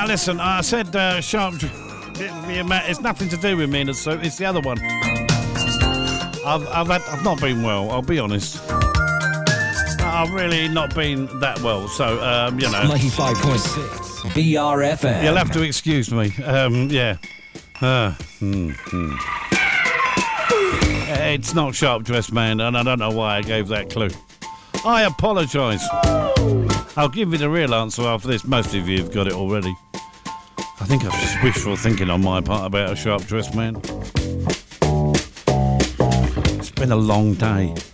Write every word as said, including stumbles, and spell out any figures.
Now listen, I said uh, sharp. It's nothing to do with me, so it's the other one. I've I've had, I've not been well. I'll be honest. I've really not been that well. So um, you know. ninety-five point six B R F M. You'll have to excuse me. Um, yeah. Uh, hmm, hmm. It's not Sharp Dressed Man, and I don't know why I gave that clue. I apologise. I'll give you the real answer after this. Most of you have got it already. I think I've just wishful thinking on my part about a Sharp Dressed Man. It's been a long day.